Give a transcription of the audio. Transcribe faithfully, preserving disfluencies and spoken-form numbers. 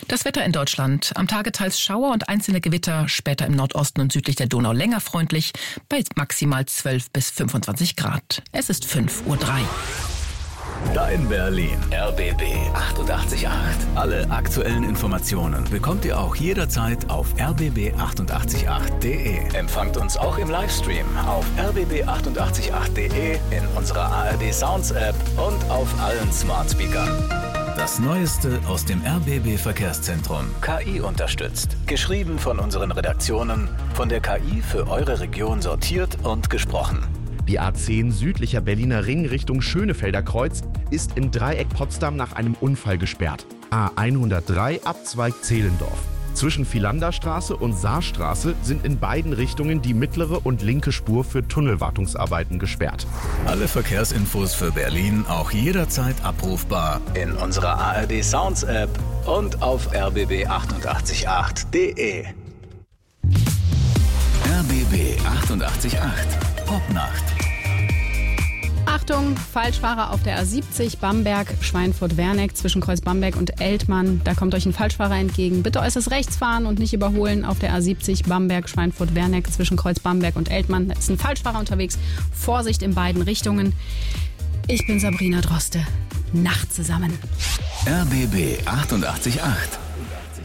Das Wetter in Deutschland. Am Tage teils Schauer und einzelne Gewitter, später im Nordosten und südlich der Donau länger freundlich, bei maximal zwölf bis fünfundzwanzig Grad. Es ist fünf Uhr drei. Dein Berlin. R B B achtundachtzig Komma acht. Alle aktuellen Informationen bekommt ihr auch jederzeit auf r b b achtundachtzig Komma acht punkt d e. Empfangt uns auch im Livestream auf r b b achtundachtzig Komma acht punkt d e, in unserer A R D Sounds App und auf allen Smart Speakern. Das Neueste aus dem R B B Verkehrszentrum. K I unterstützt. Geschrieben von unseren Redaktionen, von der K I für eure Region sortiert und gesprochen. Die A zehn südlicher Berliner Ring Richtung Schönefelder Kreuz ist im Dreieck Potsdam nach einem Unfall gesperrt. A hundertdrei Abzweig Zehlendorf. Zwischen Philanderstraße und Saarstraße sind in beiden Richtungen die mittlere und linke Spur für Tunnelwartungsarbeiten gesperrt. Alle Verkehrsinfos für Berlin auch jederzeit abrufbar in unserer A R D Sounds App und auf r b b achtundachtzig Komma acht punkt d e. R B B achtundachtzig Komma acht Popnacht. Achtung, Falschfahrer auf der A siebzig, Bamberg, Schweinfurt-Werneck zwischen Kreuz Bamberg und Eltmann. Da kommt euch ein Falschfahrer entgegen. Bitte äußerst rechts fahren und nicht überholen auf der A siebzig, Bamberg, Schweinfurt-Werneck zwischen Kreuz Bamberg und Eltmann. Da ist ein Falschfahrer unterwegs. Vorsicht in beiden Richtungen. Ich bin Sabrina Droste. Nacht zusammen. R B B achtundachtzig Komma acht.